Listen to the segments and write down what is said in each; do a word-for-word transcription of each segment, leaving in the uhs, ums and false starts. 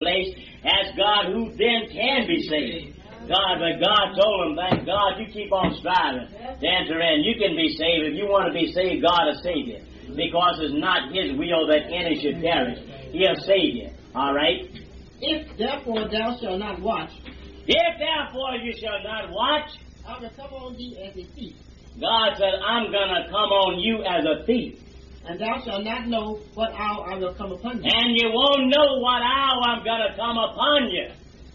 place. Ask God who then can be saved. God, but God told him, thank God, you keep on striving to enter in. You can be saved. If you want to be saved, God will save you. Because it's not His will that any should perish. He'll save you. All right? If therefore thou shalt not watch, if therefore you shall not watch, I will come on thee as a thief. God said, I'm going to come on you as a thief. And thou shalt not know what hour I will come upon you. And you won't know what hour I'm going to come upon you.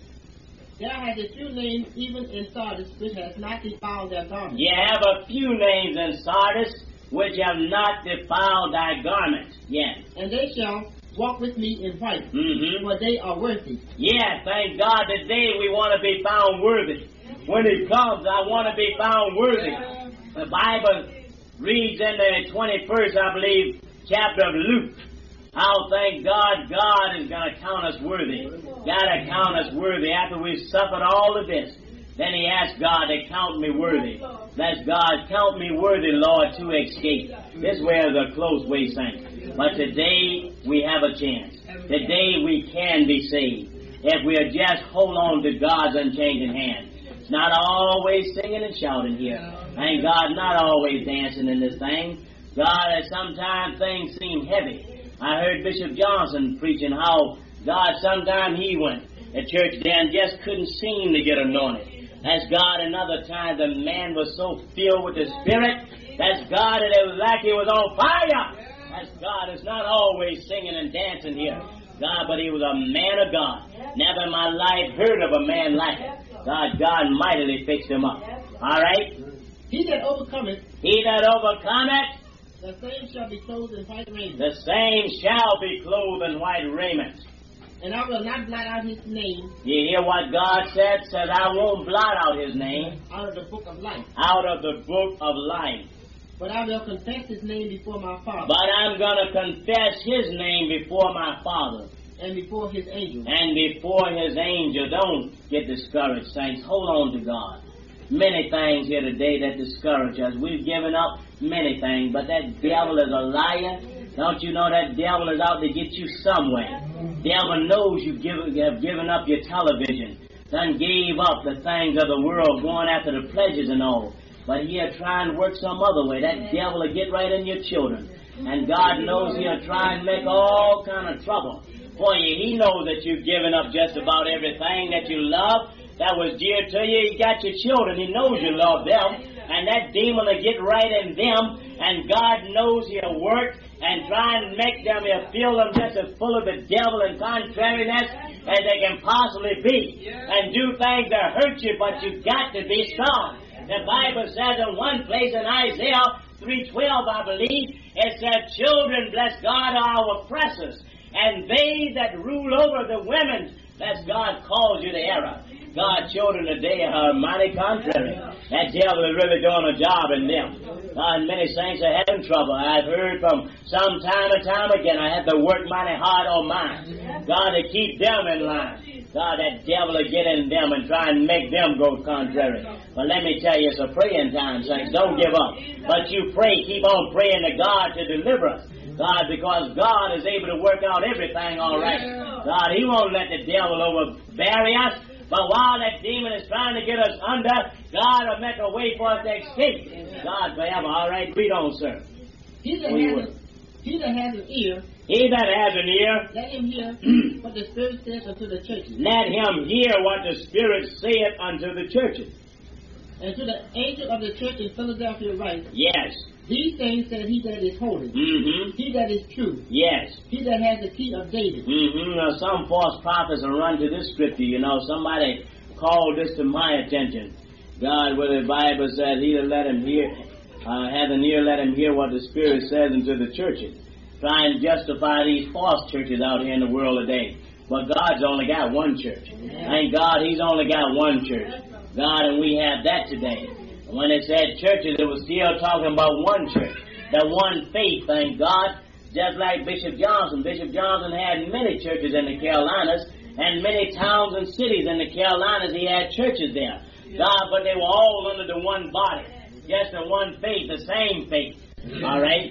There has a few names even in Sardis which has not defiled their garments. You have a few names in Sardis which have not defiled thy garments. Yes. And they shall walk with me in white, mm-hmm. for they are worthy. Yeah, thank God today we want to be found worthy. When He comes, I want to be found worthy. The Bible reads in the twenty-first, I believe, chapter of Luke. I'll thank God, God is going to count us worthy. God to count us worthy after we've suffered all of this. Then He asked God to count me worthy. That's God, count me worthy, Lord, to escape. This way is a close way, saints. But today we have a chance. Today we can be saved. If we'll just hold on to God's unchanging hand. It's not always singing and shouting here. Thank God, not always dancing in this thing. God, sometimes things seem heavy. I heard Bishop Johnson preaching how God, sometimes he went to church there and just couldn't seem to get anointed. That's God. Another time the man was so filled with the Spirit. That's God, and it was like he was on fire. That's God. It's not always singing and dancing here. God, but he was a man of God. Never in my life heard of a man like it. God, God mightily fixed him up. All right? He that overcometh, he that overcometh, the same shall be clothed in white raiment. The same shall be clothed in white raiment. And I will not blot out his name. You hear what God said? Said, I won't blot out his name. Out of the book of life. Out of the book of life. But I will confess his name before my Father. But I'm going to confess his name before my Father. And before his angel. And before his angel. Don't get discouraged, saints. Hold on to God. Many things here today that discourage us. We've given up many things, but that devil is a liar. Don't you know that devil is out to get you somewhere? Devil knows you give, have given up your television, done gave up the things of the world, going after the pleasures and all. But he'll try and work some other way. That devil will get right in your children. And God knows he'll try and make all kind of trouble for you. He knows that you've given up just about everything that you love that was dear to you. He got your children. He knows you love them. And that demon will get right in them. And God knows he'll work and try and make them, he'll fill them just as full of the devil and contrariness as they can possibly be. And do things that hurt you, but you've got to be strong. The Bible says in one place in Isaiah three twelve, I believe, it said, children, bless God, are our oppressors. And they that rule over the women, that's God calls you to error. God's children today are mighty contrary. That devil is really doing a job in them. God, many saints are having trouble. I've heard from some time and time again, I have to work mighty hard on mine. God, to keep them in line. God, that devil will get in them and try and make them go contrary. But let me tell you, it's a praying time, saints. Don't give up. But you pray, keep on praying to God to deliver us. God, because God is able to work out everything all right. God, he won't let the devil overbury us. But while that demon is trying to get us under, God will make a way for us to escape. God forever. All right, read on, sir. He that, has, he that has an ear, he that has an ear, let him hear what the Spirit says unto the churches. Let him hear what the Spirit saith unto the churches. And to the angel of the church in Philadelphia write, yes. These things said he that is holy, mm-hmm. he that is true, yes. he that has the key of David. Mm-hmm. Now, some false prophets will run to this scripture. You know, somebody called this to my attention. God, where the Bible says, he that let him hear, uh, has an ear, let him hear what the Spirit says unto the churches. Try and justify these false churches out here in the world today. But God's only got one church. Yeah. Thank God he's only got one church. God, and we have that today. When it said churches, it was still talking about one church. The one faith, thank God. Just like Bishop Johnson. Bishop Johnson had many churches in the Carolinas, and many towns and cities in the Carolinas, he had churches there. God, but they were all under the one body. Just the one faith, the same faith. All right?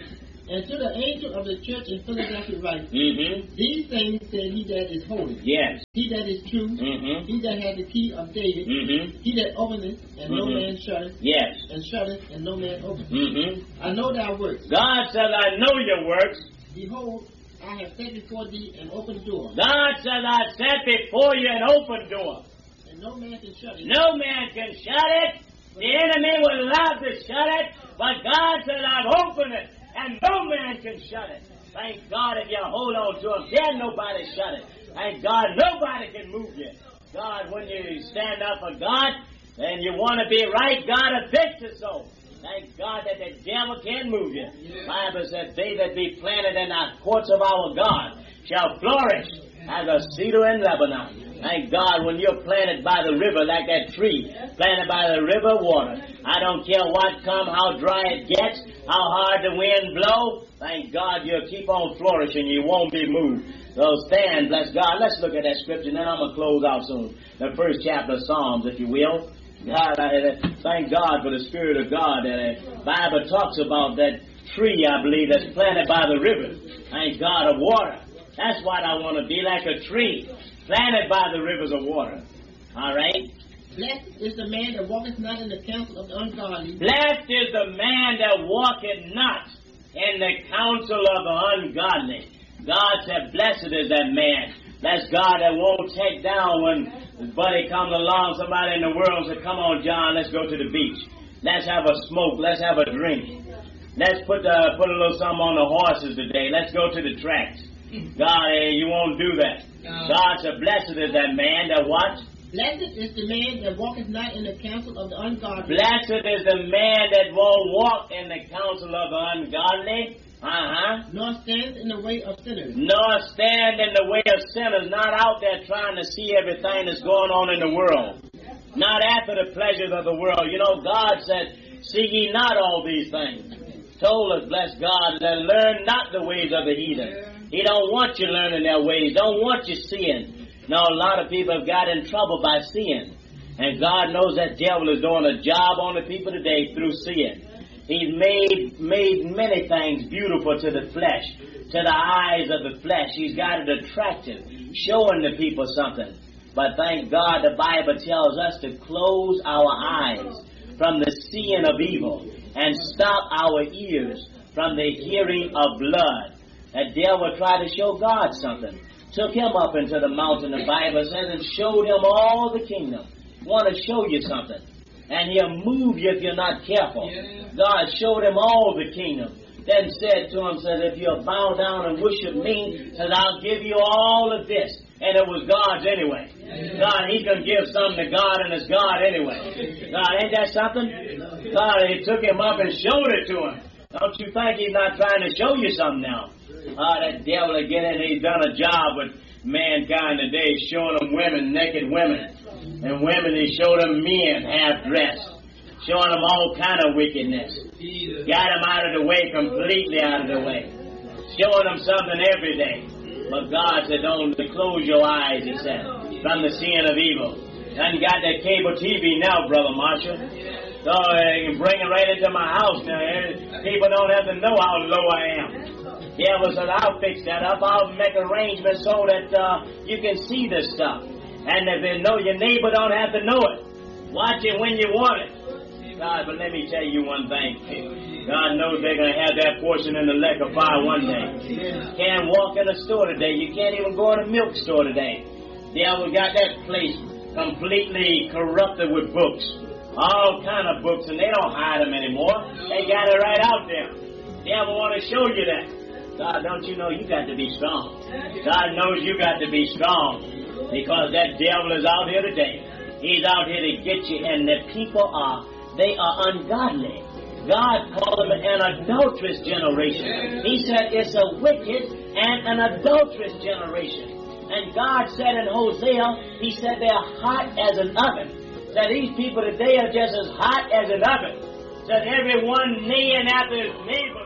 And to the angel of the church in Philadelphia write, Mm-hmm. these things said he that is holy, Yes. he that is true, Mm-hmm. he that has the key of David, Mm-hmm. he that openeth and no Mhm. man shutteth, Yes. and shutteth and no man openeth. Mm-hmm. I know thy works. God says, I know your works. Behold, I have set before thee an open door, God says, I set before you an open door. and no man can shut it. No man can shut it. The enemy would love to shut it, but God said, I've opened it, and no man can shut it. Thank God if you hold on to him, can nobody shut it. Thank God nobody can move you. God, when you stand up for God, and you want to be right, God affects the soul. Thank God that the devil can't move you. The Bible said, they that be planted in the courts of our God shall flourish as a cedar in Lebanon. Thank God when you're planted by the river like that tree, planted by the river water. I don't care what come, how dry it gets, how hard the wind blow. Thank God you'll keep on flourishing. You won't be moved. So stand, bless God. Let's look at that scripture, and then I'm going to close out soon. The first chapter of Psalms, if you will. God, I, thank God for the Spirit of God. That the Bible talks about that tree, I believe, that's planted by the river. Thank God of water. That's what I want to be, like a tree planted by the rivers of water. All right? Blessed is the man that walketh not in the counsel of the ungodly, Blessed is the man that walketh not in the counsel of the ungodly. God said, blessed is that man. That's God that won't take down when his buddy comes along, somebody in the world says, come on, John, let's go to the beach. Let's have a smoke. Let's have a drink. Let's put the, put a little something on the horses today. Let's go to the tracks. God, eh, you won't do that. God said, blessed is that man that what? Blessed is the man that walketh not in the counsel of the ungodly, Blessed is the man that won't walk in the counsel of the ungodly. Uh-huh. nor stands in the way of sinners, Nor stand in the way of sinners. Not out there trying to see everything that's going on in the world. Not after the pleasures of the world. You know, God said, see ye not all these things. Told us, bless God, that learn not the ways of the heathen. He don't want you learning their ways. Don't want you seeing. Now, a lot of people have got in trouble by seeing. And God knows that devil is doing a job on the people today through seeing. He's made made many things beautiful to the flesh, to the eyes of the flesh. He's got it attractive, showing the people something. But thank God the Bible tells us to close our eyes from the seeing of evil and stop our ears from the hearing of blood. That devil tried to show God something. Took him up into the mountain, the Bible says, and showed him all the kingdom. Want to show you something. And he'll move you if you're not careful. Yeah. God showed him all the kingdom. Then said to him, said, if you'll bow down and worship me, said, I'll give you all of this. And it was God's anyway. Yeah. God, he can give something to God, and it's God anyway. God, ain't that something? God, he took him up and showed it to him. Don't you think he's not trying to show you something now? Ah, that devil again, he's done a job with mankind today, showing them women, naked women. And women, he showed them men half-dressed, showing them all kind of wickedness. Got them out of the way, completely out of the way. Showing them something every day. But God said, don't close your eyes, he said, from the seeing of evil. And got that cable T V now, Brother Marshall. So uh, you can bring it right into my house now. People don't have to know how low I am. Yeah, well, so I'll fix that up. I'll make arrangements so that uh, you can see this stuff. And if you know, your neighbor don't have to know it. Watch it when you want it. God, but let me tell you one thing. God knows they're going to have that portion in the lake of fire one day. Can't walk in a store today. You can't even go in a milk store today. Yeah, we got that place completely corrupted with books. All kind of books, and they don't hide them anymore. They got it right out there. Yeah, we want to show you that. God, don't you know you got to be strong? God knows you got to be strong. Because that devil is out here today. He's out here to get you, and the people are, they are ungodly. God called them an adulterous generation. He said it's a wicked and an adulterous generation. And God said in Hosea, he said they're hot as an oven. That these people today are just as hot as an oven. That everyone neighing after his neighbor.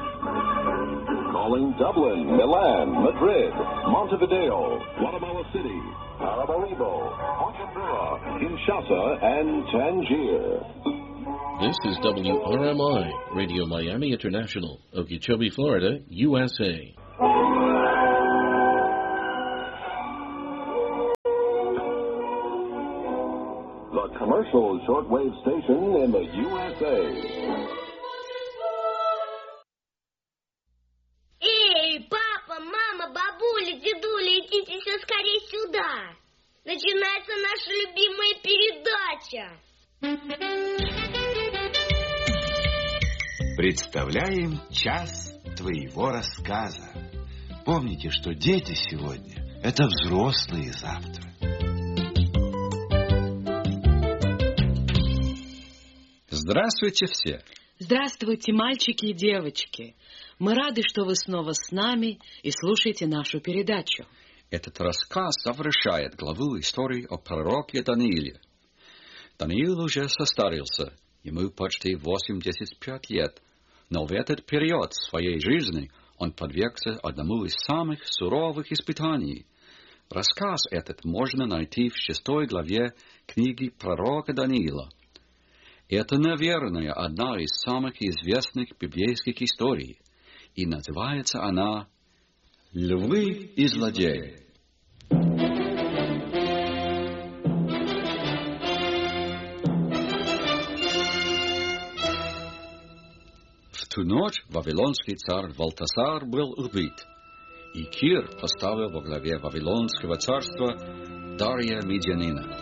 Calling Dublin, Milan, Madrid, Montevideo, Guatemala City, Paramaribo, Alcambra, Kinshasa, and Tangier. This is W R M I, Radio Miami International, Okeechobee, Florida, U S A. The commercial shortwave station in the U S A. Эй, папа, мама, бабуля, дедуля, идите все скорее сюда. Начинается наша любимая передача. Представляем час твоего рассказа. Помните, что дети сегодня – это взрослые завтра. Здравствуйте все! Здравствуйте, мальчики и девочки! Мы рады, что вы снова с нами и слушаете нашу передачу. Этот рассказ завершает главу истории о пророке Данииле. Даниил уже состарился, ему почти восемьдесят пять лет, но в этот период своей жизни он подвергся одному из самых суровых испытаний. Рассказ этот можно найти в шестой главе книги пророка Даниила. Это, наверное, одна из самых известных библейских историй, и называется она «Львы и злодеи». В ту ночь вавилонский царь Валтасар был убит, и Кир поставил во главе Вавилонского царства Дария Медианина.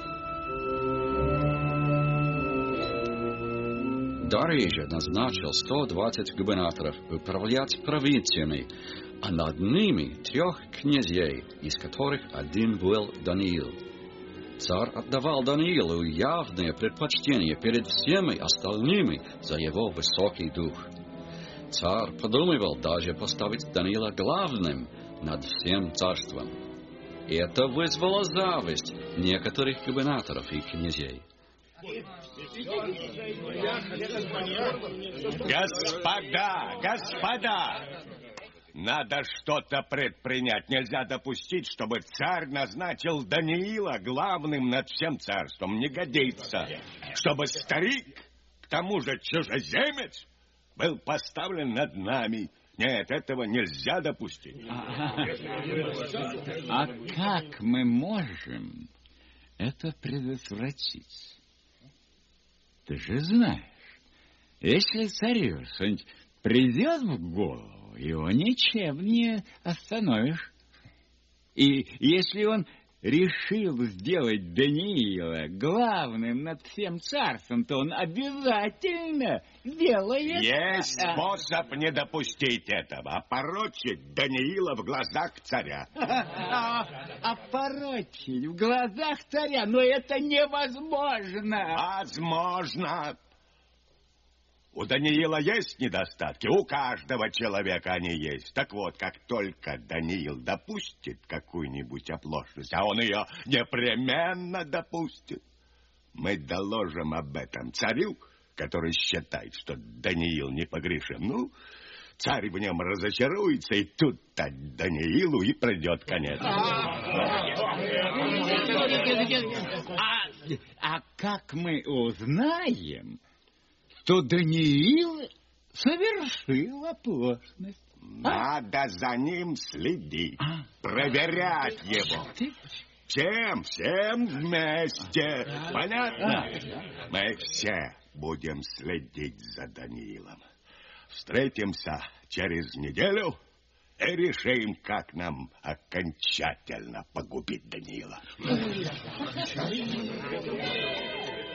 Дарий же назначил сто двадцать губернаторов управлять провинциями, а над ними трех князей, из которых один был Даниил. Царь отдавал Даниилу явное предпочтение перед всеми остальными за его высокий дух. Царь подумывал даже поставить Даниила главным над всем царством. И это вызвало зависть некоторых губернаторов и князей. Господа, господа! Надо что-то предпринять. Нельзя допустить, чтобы царь назначил Даниила главным над всем царством. Не годится. Чтобы старик, к тому же чужеземец, был поставлен над нами. Нет, этого нельзя допустить. А как мы можем это предотвратить? Ты же знаешь, если царю что-нибудь придет в голову, его ничем не остановишь. И если он решил сделать Даниила главным над всем царством, то он обязательно сделает... Есть способ не допустить этого, опорочить Даниила в глазах царя. Опорочить в глазах царя? Но это невозможно. Возможно. У Даниила есть недостатки, у каждого человека они есть. Так вот, как только Даниил допустит какую-нибудь оплошность, а он ее непременно допустит, мы доложим об этом царю, который считает, что Даниил непогрешим. Ну, царь в нем разочаруется, и тут-то Даниилу и придет конец. А, а как мы узнаем, что Даниил совершил оплошность? Надо а? за ним следить, а? проверять а? его. Всем, всем вместе. А? Понятно? А? Мы все будем следить за Даниилом. Встретимся через неделю и решим, как нам окончательно погубить Даниила.